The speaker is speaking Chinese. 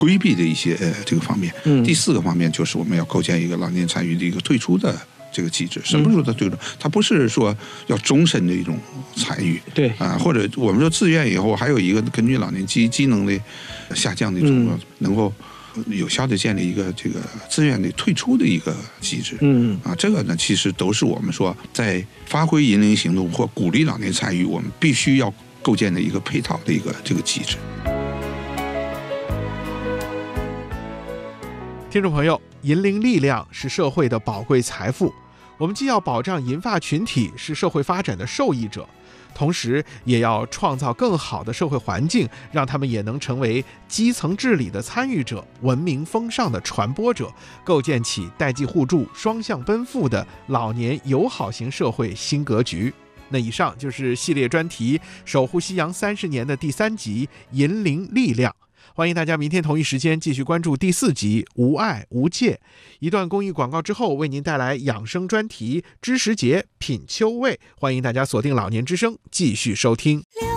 规避的一些这个方面。第4个方面就是我们要构建一个老年参与的一个退出的这个机制。什么时候的退出？它不是说要终身的一种参与， 对或者我们说自愿以后，还有一个根据老年机能的下降的一种，能够有效的建立一个这个自愿的退出的一个机制。这个呢，其实都是我们说在发挥引领行动或鼓励老年参与，我们必须要构建的一个配套的一个这个机制。 听众朋友，银龄力量是社会的宝贵财富，我们既要保障银发群体是社会发展的受益者，同时也要创造更好的社会环境，让他们也能成为基层治理的参与者，文明风尚的传播者，构建起代际互助、双向奔赴的老年友好型社会新格局。那以上就是系列专题《守护夕阳30年》的第3集《银龄力量》。欢迎大家明天同一时间继续关注第4集《无爱无戒》。一段公益广告之后，为您带来养生专题《知时节品秋味》，欢迎大家锁定老年之声继续收听。